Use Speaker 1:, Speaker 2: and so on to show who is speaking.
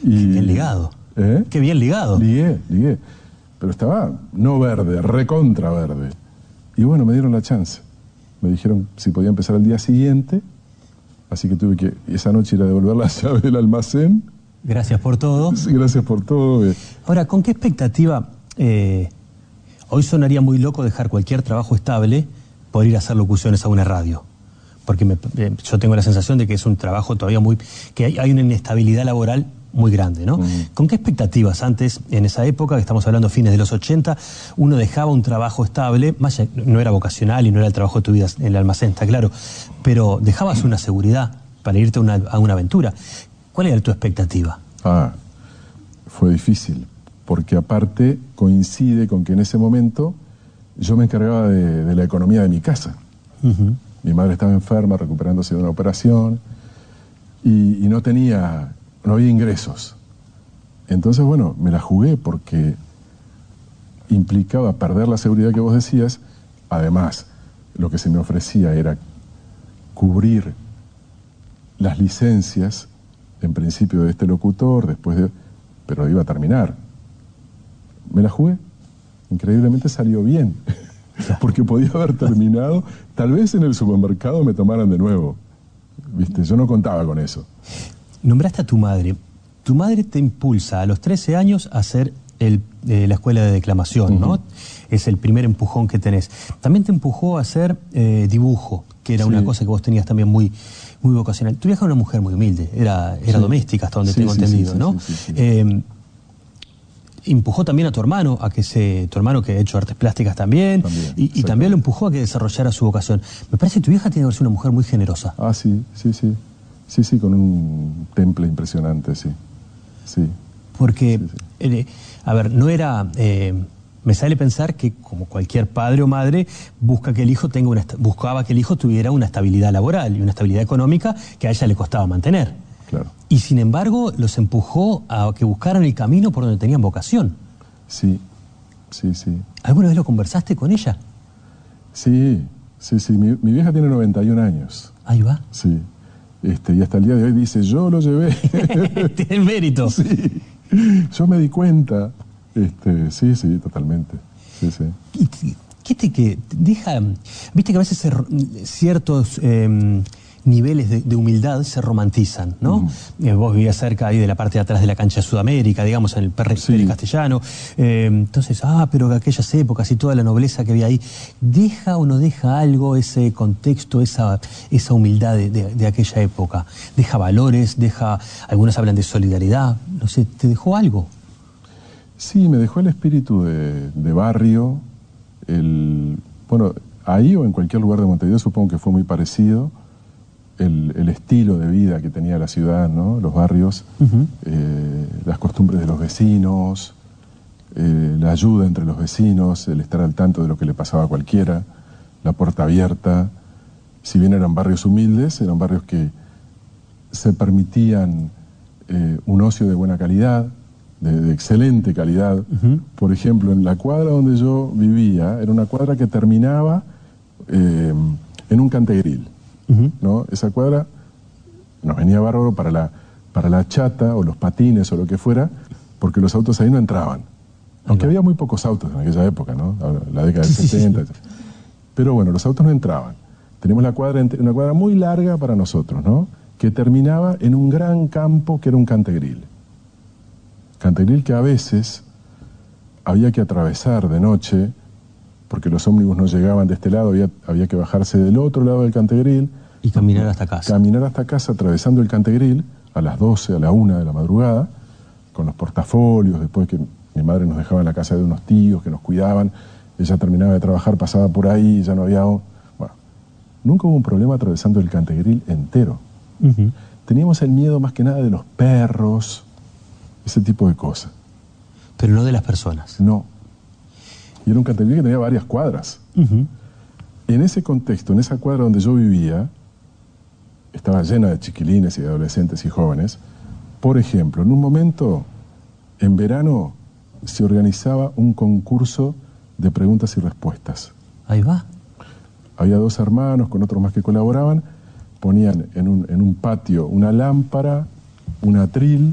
Speaker 1: Qué bien ligado. Qué bien ligado.
Speaker 2: Ligué. Pero estaba no verde, recontra verde. Y bueno, me dieron la chance. Me dijeron si podía empezar al día siguiente. Así que tuve que esa noche ir a devolver la llave del almacén.
Speaker 1: Gracias por todo.
Speaker 2: Sí, gracias por todo.
Speaker 1: Ahora, ¿con qué expectativa? Hoy sonaría muy loco dejar cualquier trabajo estable por ir a hacer locuciones a una radio. Porque yo tengo la sensación de que es un trabajo todavía que hay una inestabilidad laboral muy grande, ¿no? ¿Con qué expectativas antes, en esa época, que estamos hablando fines de los 80, uno dejaba un trabajo estable, más no era vocacional y no era el trabajo de tu vida en el almacén, está claro, pero dejabas una seguridad para irte a una aventura? ¿Cuál era tu expectativa?
Speaker 2: Fue difícil, porque aparte coincide con que en ese momento yo me encargaba de la economía de mi casa. Mi madre estaba enferma, recuperándose de una operación, y no había ingresos. Entonces, bueno, me la jugué porque implicaba perder la seguridad que vos decías. Además, lo que se me ofrecía era cubrir las licencias, en principio de este locutor, pero iba a terminar. Me la jugué. Increíblemente salió bien. Porque podía haber terminado, tal vez en el supermercado me tomaran de nuevo. ¿Viste? Yo no contaba con eso.
Speaker 1: Nombraste a tu madre. Tu madre te impulsa a los 13 años a hacer la escuela de declamación, ¿no? Es el primer empujón que tenés. También te empujó a hacer dibujo, que era una cosa que vos tenías también muy vocacional. Tu vieja era una mujer muy humilde, era doméstica hasta donde tengo entendido, ¿no? Empujó también a tu hermano, tu hermano que ha hecho artes plásticas también y también lo empujó a que desarrollara su vocación. Me parece que tu vieja tiene que ser una mujer muy generosa.
Speaker 2: Sí, con un temple impresionante, sí.
Speaker 1: Porque, a ver, no era... me sale pensar que, como cualquier padre o madre, buscaba que el hijo tuviera una estabilidad laboral y una estabilidad económica que a ella le costaba mantener.
Speaker 2: Claro.
Speaker 1: Y sin embargo, los empujó a que buscaran el camino por donde tenían vocación.
Speaker 2: Sí.
Speaker 1: ¿Alguna vez lo conversaste con ella?
Speaker 2: Sí. Mi vieja tiene 91 años.
Speaker 1: Ahí va.
Speaker 2: Sí. Y hasta el día de hoy dice, yo lo llevé.
Speaker 1: Tiene el mérito.
Speaker 2: Sí. Yo me di cuenta. Sí, totalmente. Sí.
Speaker 1: ¿Qué deja? Viste que a veces ciertos niveles de humildad se romantizan, ¿no? Vos vivías cerca ahí de la parte de atrás de la cancha de Sudamérica, digamos, en el Pérez Castellano. Entonces, pero aquellas épocas y toda la nobleza que había ahí, ¿deja o no deja algo ese contexto, esa humildad de aquella época? ¿Deja valores? Algunos hablan de solidaridad, no sé, ¿te dejó algo?
Speaker 2: Sí, me dejó el espíritu de barrio. Bueno, ahí o en cualquier lugar de Montevideo supongo que fue muy parecido. El estilo de vida que tenía la ciudad, ¿no? Los barrios, las costumbres de los vecinos, la ayuda entre los vecinos, el estar al tanto de lo que le pasaba a cualquiera, la puerta abierta. Si bien eran barrios humildes, eran barrios que se permitían un ocio de buena calidad, de excelente calidad. Por ejemplo, en la cuadra donde yo vivía, era una cuadra que terminaba en un cantegril. ¿No? Esa cuadra nos venía bárbaro para la chata o los patines o lo que fuera, porque los autos ahí no entraban. Aunque había muy pocos autos en aquella época, ¿no? La década del 70. Pero bueno, los autos no entraban. Tenemos una cuadra muy larga para nosotros, ¿no? Que terminaba en un gran campo que era un cantegril. Cantegril que a veces había que atravesar de noche, porque los ómnibus no llegaban de este lado, había que bajarse del otro lado del cantegril.
Speaker 1: Y caminar hasta casa.
Speaker 2: Caminar hasta casa atravesando el cantegril a las 12, a la 1 de la madrugada, con los portafolios, después que mi madre nos dejaba en la casa de unos tíos que nos cuidaban, ella terminaba de trabajar, pasaba por ahí, ya no había... Bueno, nunca hubo un problema atravesando el cantegril entero. Teníamos el miedo más que nada de los perros, ese tipo de cosas.
Speaker 1: Pero no de las personas.
Speaker 2: No. Y era un cantegril que tenía varias cuadras. En ese contexto, en esa cuadra donde yo vivía, estaba llena de chiquilines y de adolescentes y jóvenes. Por ejemplo, en un momento, en verano, se organizaba un concurso de preguntas y respuestas.
Speaker 1: Ahí va.
Speaker 2: Había 2 hermanos con otros más que colaboraban, ponían en un patio una lámpara, un atril,